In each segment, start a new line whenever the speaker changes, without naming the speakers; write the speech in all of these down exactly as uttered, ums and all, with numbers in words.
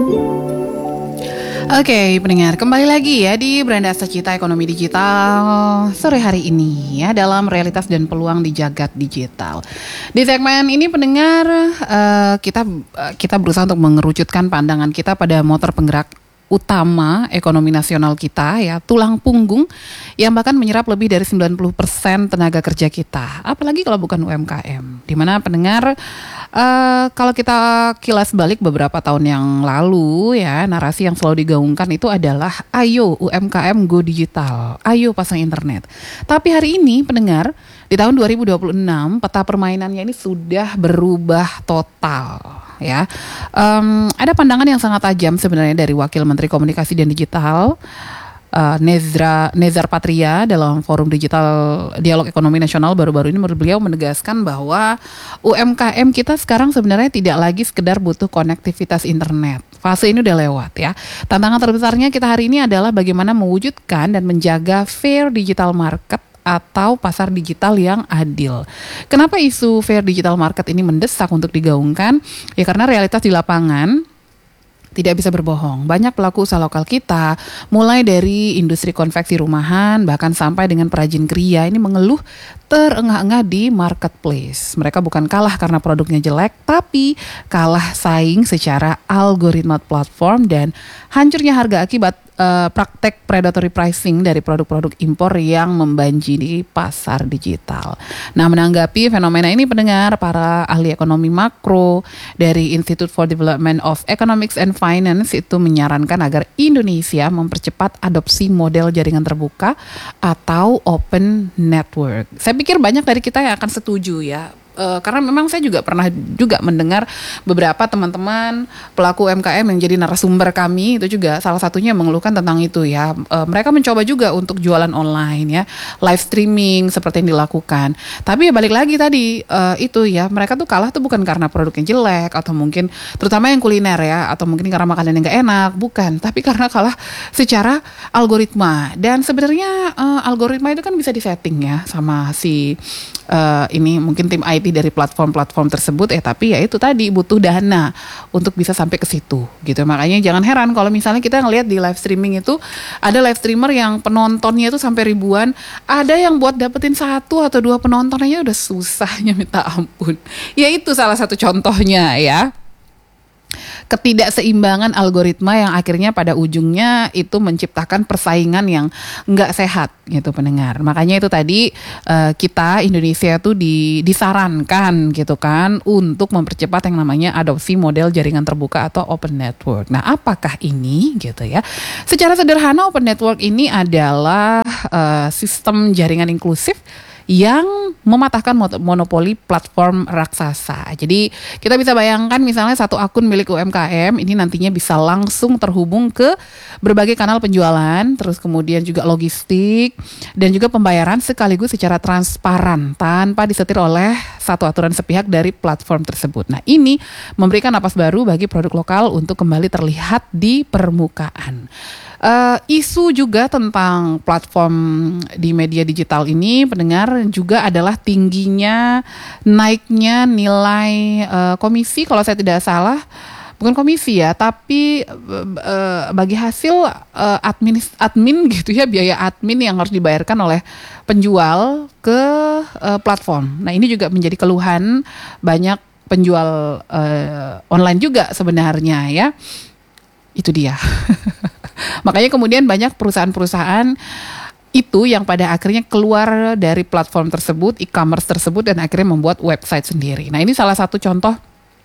Oke, pendengar, kembali lagi ya di Beranda Secita Ekonomi Digital sore hari ini ya dalam realitas dan peluang di jagat digital. Di segmen ini pendengar uh, kita uh, kita berusaha untuk mengerucutkan pandangan kita pada motor penggerak utama ekonomi nasional kita ya, tulang punggung yang bahkan menyerap lebih dari sembilan puluh persen tenaga kerja kita, apalagi kalau bukan U M K M. Dimana pendengar uh, kalau kita kilas balik beberapa tahun yang lalu ya, narasi yang selalu digaungkan itu adalah ayo U M K M go digital, ayo pasang internet. Tapi hari ini pendengar, di tahun dua ribu dua puluh enam peta permainannya ini sudah berubah total. Ya, um, ada pandangan yang sangat tajam sebenarnya dari Wakil Menteri Komunikasi dan Digital uh, Nezra Nezar Patria dalam Forum Digital Dialog Ekonomi Nasional baru-baru ini. Beliau menegaskan bahwa U M K M kita sekarang sebenarnya tidak lagi sekedar butuh konektivitas internet. Fase ini udah lewat ya. Tantangan terbesarnya kita hari ini adalah bagaimana mewujudkan dan menjaga fair digital market atau pasar digital yang adil. Kenapa isu fair digital market ini mendesak untuk digaungkan? Ya karena realitas di lapangan tidak bisa berbohong. Banyak pelaku usaha lokal kita, mulai dari industri konveksi rumahan, bahkan sampai dengan perajin kria, ini mengeluh terengah-engah di marketplace. Mereka bukan kalah karena produknya jelek, tapi kalah saing secara algoritma platform dan hancurnya harga akibat uh, praktek predatory pricing dari produk-produk impor yang membanjiri pasar digital. Nah, menanggapi fenomena ini pendengar, para ahli ekonomi makro dari Institute for Development of Economics and Finance itu menyarankan agar Indonesia mempercepat adopsi model jaringan terbuka atau open network. Saya pikir banyak dari kita yang akan setuju ya. Uh, karena memang saya juga pernah juga mendengar beberapa teman-teman pelaku U M K M yang jadi narasumber kami itu juga salah satunya mengeluhkan tentang itu ya. Uh, mereka mencoba juga untuk jualan online ya, live streaming seperti yang dilakukan. Tapi ya balik lagi tadi uh, itu ya, mereka tuh kalah tuh bukan karena produknya jelek atau mungkin terutama yang kuliner ya, atau mungkin karena makanan yang gak enak, bukan. Tapi karena kalah secara algoritma. Dan sebenarnya uh, algoritma itu kan bisa disetting ya sama si uh, ini mungkin tim I T dari platform-platform tersebut, eh tapi ya itu tadi butuh dana untuk bisa sampai ke situ gitu. Makanya jangan heran kalau misalnya kita ngelihat di live streaming itu ada live streamer yang penontonnya itu sampai ribuan, ada yang buat dapetin satu atau dua penonton aja udah susahnya minta ampun. Ya itu salah satu contohnya ya. Ketidakseimbangan algoritma yang akhirnya pada ujungnya itu menciptakan persaingan yang nggak sehat gitu pendengar. Makanya itu tadi uh, kita Indonesia tuh di, disarankan gitu kan untuk mempercepat yang namanya adopsi model jaringan terbuka atau open network. Nah, apakah ini gitu ya? Secara sederhana open network ini adalah uh, sistem jaringan inklusif yang mematahkan monopoli platform raksasa. Jadi kita bisa bayangkan misalnya satu akun milik U M K M ini nantinya bisa langsung terhubung ke berbagai kanal penjualan, terus kemudian juga logistik dan juga pembayaran sekaligus secara transparan tanpa disetir oleh satu aturan sepihak dari platform tersebut. Nah, ini memberikan napas baru bagi produk lokal untuk kembali terlihat di permukaan. Uh, isu juga tentang platform di media digital ini pendengar juga adalah tingginya naiknya nilai uh, komisi kalau saya tidak salah, bukan komisi ya, tapi uh, bagi hasil uh, admin admin gitu ya, biaya admin yang harus dibayarkan oleh penjual ke uh, platform. Nah, ini juga menjadi keluhan banyak penjual uh, online juga sebenarnya ya. Itu dia. Makanya kemudian banyak perusahaan-perusahaan itu yang pada akhirnya keluar dari platform tersebut, e-commerce tersebut, dan akhirnya membuat website sendiri. Nah, ini salah satu contoh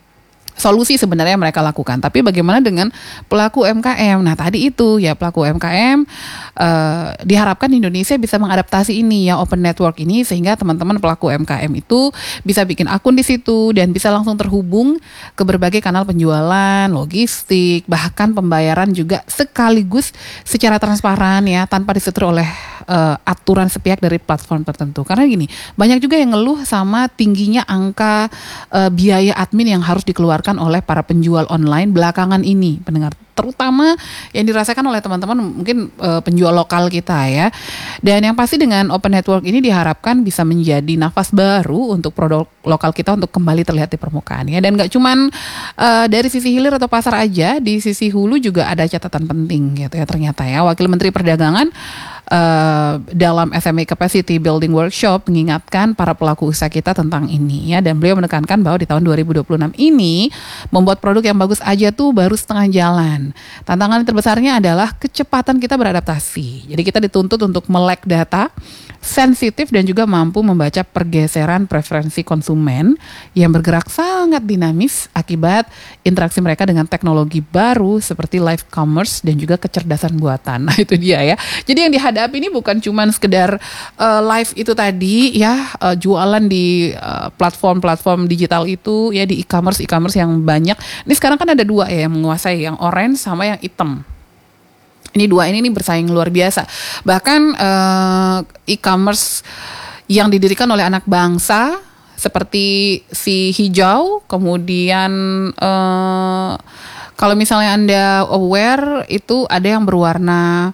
solusi sebenarnya mereka lakukan. Tapi bagaimana dengan pelaku U M K M? Nah, tadi itu ya pelaku U M K M uh, diharapkan Indonesia bisa mengadaptasi ini ya open network ini sehingga teman-teman pelaku U M K M itu bisa bikin akun di situ dan bisa langsung terhubung ke berbagai kanal penjualan, logistik, bahkan pembayaran juga sekaligus secara transparan ya tanpa disetir oleh uh, aturan sepihak dari platform tertentu. Karena gini, banyak juga yang ngeluh sama tingginya angka uh, biaya admin yang harus dikeluarkan oleh para penjual online belakangan ini, pendengar. terutama yang dirasakan oleh teman-teman mungkin uh, penjual lokal kita ya. Dan yang pasti dengan open network ini diharapkan bisa menjadi nafas baru untuk produk lokal kita untuk kembali terlihat di permukaan ya. Dan nggak cuman uh, dari sisi hilir atau pasar aja, di sisi hulu juga ada catatan penting gitu ya ternyata ya. Wakil Menteri Perdagangan Uh, dalam S M E Capacity Building Workshop mengingatkan para pelaku usaha kita tentang ini ya, dan beliau menekankan bahwa di tahun dua ribu dua puluh enam ini membuat produk yang bagus aja tuh baru setengah jalan. Tantangan terbesarnya adalah kecepatan kita beradaptasi. Jadi kita dituntut untuk melek data, sensitif dan juga mampu membaca pergeseran preferensi konsumen yang bergerak sangat dinamis akibat interaksi mereka dengan teknologi baru seperti live commerce dan juga kecerdasan buatan. Nah itu dia ya. Jadi yang dihadapi ini bukan cuman sekedar uh, live itu tadi ya, uh, jualan di uh, platform-platform digital itu ya, di e-commerce e-commerce yang banyak. Ini sekarang kan ada dua ya yang menguasai, yang orange sama yang hitam. Ini dua ini nih bersaing luar biasa. Bahkan uh, e-commerce yang didirikan oleh anak bangsa seperti si hijau, kemudian uh, kalau misalnya Anda aware itu ada yang berwarna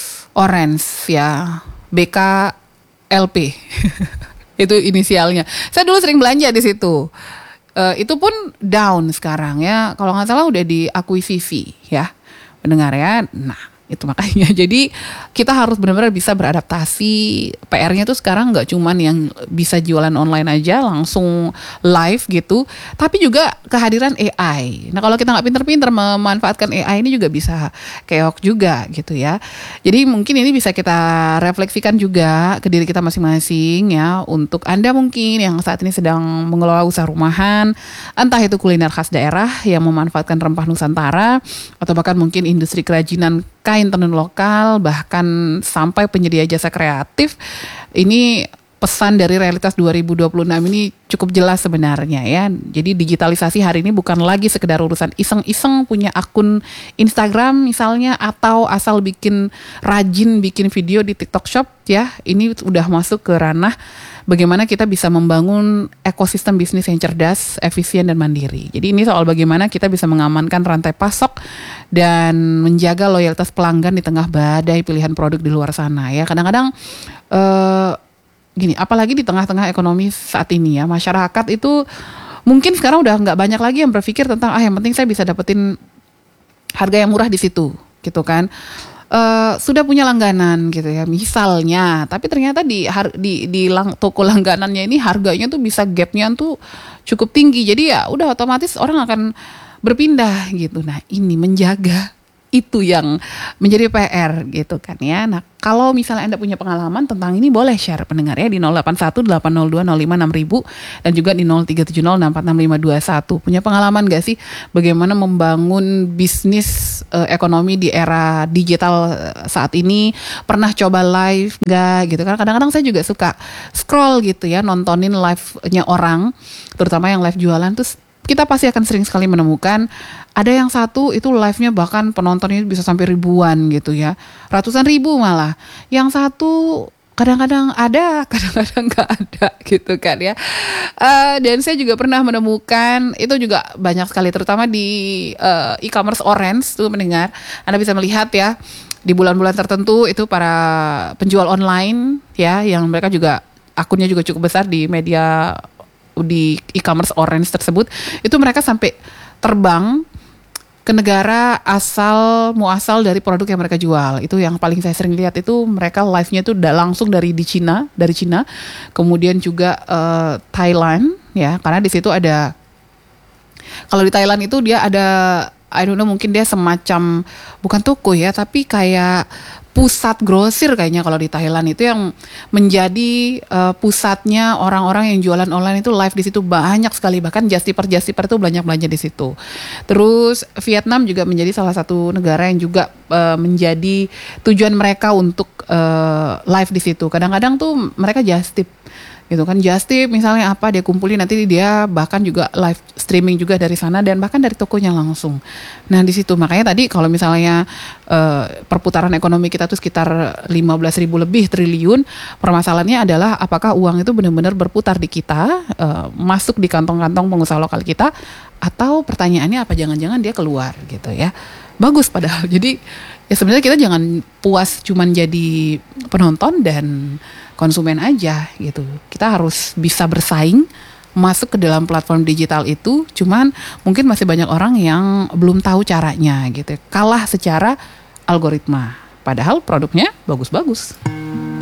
orange ya, B K L P itu inisialnya. Saya dulu sering belanja di situ. Uh, itu pun down sekarang ya. Kalau nggak salah udah diakuisisi ya, pendengar ya. Nah itu makanya jadi kita harus benar-benar bisa beradaptasi. P R-nya tuh sekarang nggak cuman yang bisa jualan online aja langsung live gitu, tapi juga kehadiran A I. Nah kalau kita nggak pinter-pinter memanfaatkan A I ini juga bisa keok juga gitu ya. Jadi mungkin ini bisa kita refleksikan juga ke diri kita masing-masing ya. Untuk Anda mungkin yang saat ini sedang mengelola usaha rumahan, entah itu kuliner khas daerah yang memanfaatkan rempah Nusantara, atau bahkan mungkin industri kerajinan kain tenun lokal, bahkan sampai penyedia jasa kreatif. Ini pesan dari Realitas dua ribu dua puluh enam ini cukup jelas sebenarnya ya. Jadi digitalisasi hari ini bukan lagi sekedar urusan iseng-iseng punya akun Instagram misalnya, atau asal bikin rajin bikin video di TikTok Shop ya. Ini udah masuk ke ranah bagaimana kita bisa membangun ekosistem bisnis yang cerdas, efisien dan mandiri. Jadi ini soal bagaimana kita bisa mengamankan rantai pasok dan menjaga loyalitas pelanggan di tengah badai pilihan produk di luar sana ya. Kadang-kadang uh, gini, apalagi di tengah-tengah ekonomi saat ini ya, masyarakat itu mungkin sekarang udah nggak banyak lagi yang berpikir tentang ah yang penting saya bisa dapetin harga yang murah di situ, gitu kan. Uh, sudah punya langganan gitu ya, misalnya, tapi ternyata di har- di di lang- toko langganannya ini harganya tuh bisa gapnya tuh cukup tinggi, jadi ya udah otomatis orang akan berpindah gitu. Nah ini menjaga itu yang menjadi P R gitu kan ya. Nah kalau misalnya Anda punya pengalaman tentang ini, boleh share pendengar ya di nol delapan satu delapan nol dua nol lima enam nol nol nol dan juga di nol tiga tujuh nol enam empat enam lima dua satu. Punya pengalaman gak sih bagaimana membangun bisnis uh, ekonomi di era digital saat ini? Pernah coba live gak gitu kan? Kadang-kadang saya juga suka scroll gitu ya, nontonin live-nya orang, terutama yang live jualan. Terus kita pasti akan sering sekali menemukan ada yang satu itu live-nya bahkan penontonnya bisa sampai ribuan gitu ya, ratusan ribu malah. Yang satu kadang-kadang ada, kadang-kadang nggak ada gitu kan ya. Uh, dan saya juga pernah menemukan itu juga banyak sekali, terutama di uh, e-commerce orange tuh mendengar. Anda bisa melihat ya di bulan-bulan tertentu itu para penjual online ya, yang mereka juga akunnya juga cukup besar di media di e-commerce orange tersebut, itu mereka sampai terbang ke negara asal muasal dari produk yang mereka jual. Itu yang paling saya sering lihat, itu mereka live-nya itu udah langsung dari di Cina, dari Cina, kemudian juga uh, Thailand ya, karena di situ ada, kalau di Thailand itu dia ada, I don't know, mungkin dia semacam bukan toko ya, tapi kayak pusat grosir kayaknya kalau di Thailand itu, yang menjadi uh, pusatnya orang-orang yang jualan online itu live di situ banyak sekali, bahkan Justiper Justiper itu banyak belanja di situ. Terus Vietnam juga menjadi salah satu negara yang juga uh, menjadi tujuan mereka untuk uh, live di situ. Kadang-kadang tuh mereka just tip gitu kan. Just Tip misalnya apa dia kumpulin, nanti dia bahkan juga live streaming juga dari sana dan bahkan dari tokonya langsung. Nah di situ makanya tadi kalau misalnya uh, perputaran ekonomi kita tuh sekitar lima belas ribu lebih triliun, permasalahannya adalah apakah uang itu benar-benar berputar di kita, uh, masuk di kantong-kantong pengusaha lokal kita, atau pertanyaannya apa jangan-jangan dia keluar gitu ya. Bagus padahal. Jadi ya sebenarnya kita jangan puas cuman jadi penonton dan konsumen aja gitu. Kita harus bisa bersaing masuk ke dalam platform digital itu, cuman mungkin masih banyak orang yang belum tahu caranya gitu. Kalah secara algoritma. Padahal produknya bagus-bagus.